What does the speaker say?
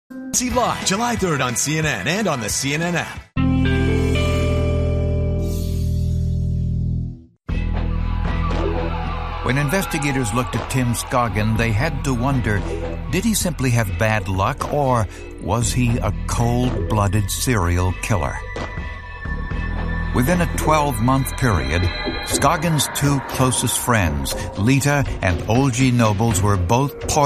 See live July 3rd on CNN and on the CNN app. When investigators looked at Tim Scoggin, they had to wonder, did he simply have bad luck, or was he a cold-blooded serial killer? Within a 12-month period, Scoggin's two closest friends, Lita and Olgie Nobles, were both